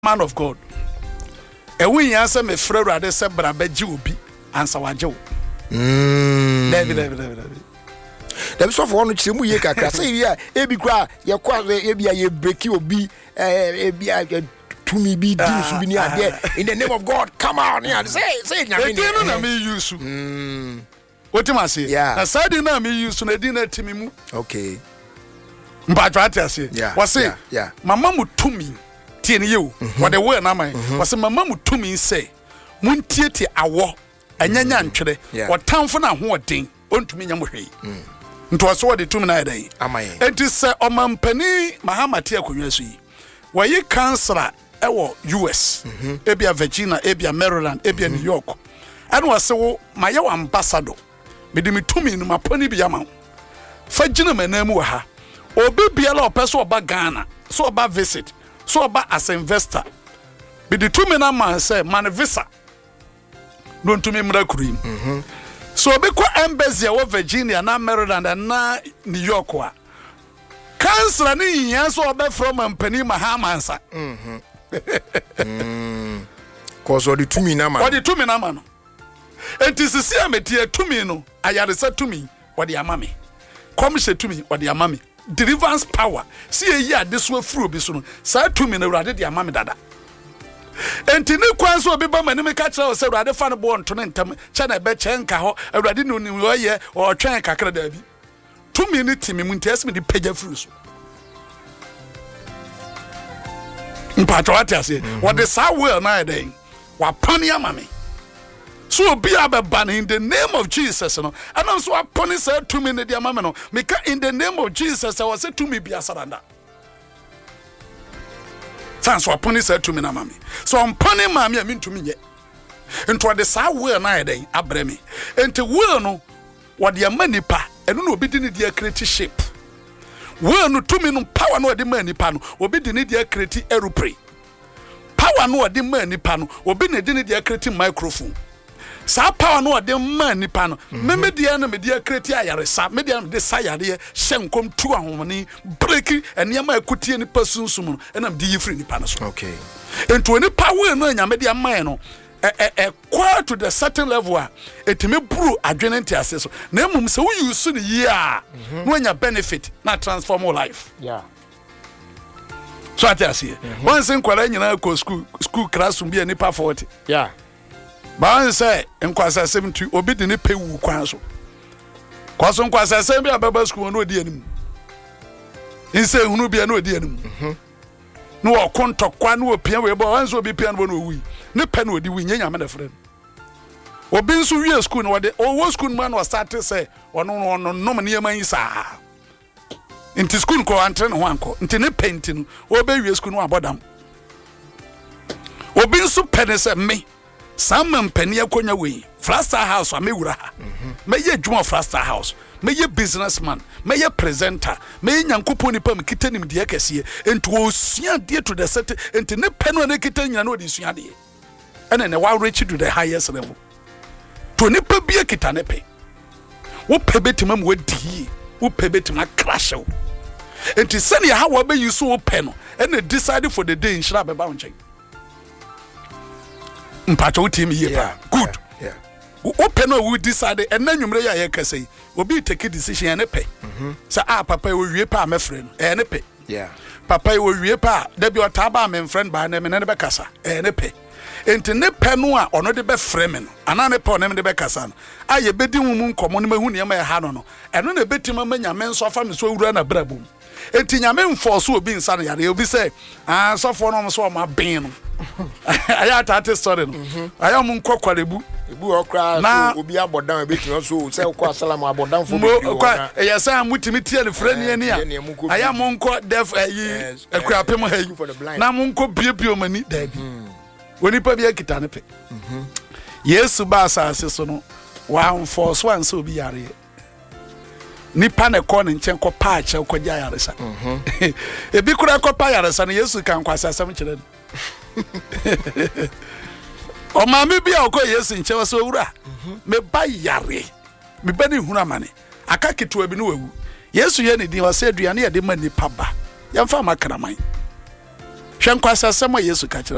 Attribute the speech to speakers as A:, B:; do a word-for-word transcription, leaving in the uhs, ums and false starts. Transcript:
A: man of God. E win yansa me frɛ Awurade sɛ bra bɛgye obi ansa wagye wo. Mm. David David David.
B: Dem so for no kyerɛ mu ye kakra sɛ yi a ebi kwa ye kwa ebi a ye break obi eh ebi a tumi bi dim so bi ni ade in the name of God come out here say say nyame
A: ni. E na me use. Mm. Otima say. Na say na me use na di na timi mu.
B: Okay.
A: Mpatwa ate ase. Wa say mama mu tumi tie ne you. What the way na man. Wa say mama mu tumi say muntieti awo anyanya ntwere. Wa tamfo na ho odin ontumi nya mo hwei. Nto so de tumi na dan.
B: Amaye.
A: Enti say omampani Mahamati akonwa so yi. Wa yi kansara ewo U S. Ebia Virginia, ebia Maryland, ebia New York. Anu wa say wo maye wa ambassador. Me de me tumi no mapani bi ama. Fa gina manamu wa ha. Obi biala opeso oba Ghana, so oba visit, so oba as investor. Be the two men man say man visa. Don't to me mrakuri. Mhm. So obi kwa embassy wa Virginia na Maryland na New York wa. Council ni yan so oba from Mpani Mahamansa. Mhm. Mm.
B: Cause o the two men man.
A: O the two men man. Enti sisi ametie two men no, ayare sa two men, o the amame. Come she two men, o the amame. Deliverance power. See a year this way through bisun. Say two men already their mammy dada. And Tini Quanso be by my name catch out say rather fan born to them. China bet Chanka ho already no new year or Chanka Debbie. Two minutes me mun test me the page of fruits. Mpatroatia say what the sour well na day. Wa pania mammy. So be a ban in the name of Jesus, no. And also a pony said to me in the mamma no. Make in the name of Jesus, I was said to me be a surrender. Sans what pony said to me, na mammy. So I'm pony mammy, I mean to me yet. And to the sour will night day, a bremy. And to will no what the money pa, and no be the dear creative shape. Will no to me no power no the money pan, or be the dear creative aeroplane. Power no the money pan, or be the dear creative microphone. Sa power no de man nipa no me me dia na me dia kreti ayare sa me dia de sayare hyenkom tu ahomani breaki eniama akutie nipa sunsum no na me di yifri nipa no so.
B: Okay.
A: Ento ni power no nya me dia man no eh eh eh kwa to the certain level a etime buru adwene ntiase so na emum se wo use no yi a no nya benefit na transform your life.
B: Yeah.
A: So atase once nkwara nyina ko school school classroom bi nipa forty.
B: Yeah.
A: Ba say nkwasa seventy obi de ne pewu kwan so. Kwaso nkwasa seventy ababa school no odi anim. Inse hunu bia no odi anim. Mhm. No okontokwa no opia we bo wanso obi pia no no wi. Ne pe no odi wi nyanya me na frɛ. Obi nso wi school no de owo school man was start say ono no no me neman yi saa. Inti school ko antre no anko. Inti ne penti no obi wi school no abodam. Obi nso pene say me Some penny akonya we Flaster House or me wura ha. Me ye dwuma Flaster House. Me ye businessman. Me ye presenter. Me ye nyankopon nipa me kita nim de akese. Enti osua de to the set enti ne peno na kita nya na odi sua de. Ene ne wa reach to the highest level. To nipa bia kita ne pe. Wo pe betima mo di. Wo pe betima crash wo. Enti sene ha wo be use wo pe no. Ene decide for the day nshira be ba nchen. Mpacho team here pa good
B: yeah
A: open no we decide and na nwumre ya yakase obi take decision ene pe say ah papa we wie pa me friend ene pe
B: yeah
A: papa we wie pa da bi otaba me friend ba na me ne be kasa ene pe enti ne pe no a ono de be frame no ana ne pe ono me de be kasa no aye bedi nwum nkomo no mahu ne ma ya ha no no eno na betima manya me nso afa me so wura na brabum enti nyame mforso obi nsa no yare obi say ah so for no so ma ben no aya tate story no aya mun kokwarebu
B: ebu okra so obi abodan betima so say ko asalamu abodan fo
A: be ya say amutimi tie ne frɛ ne ani a aya mun ko def ayi akurapem ha yi na mun ko biebio mani dabi woni pa bia kita ne pe Yesu ba asase so no wa enforce wan so obi yare nipa ne ko ne nchen ko pa ache ko gya yare sa ebi kura ko pa yare sa ne Yesu kan kwasa asam kire o ma me bia ko Yesu nche so wura me ba yare me ba ne huna mane aka keto abi no wawu Yesu ye ne din wa se aduane ye de ma nipa ba yamfa makaraman hwe nkwasa asam Yesu ka kire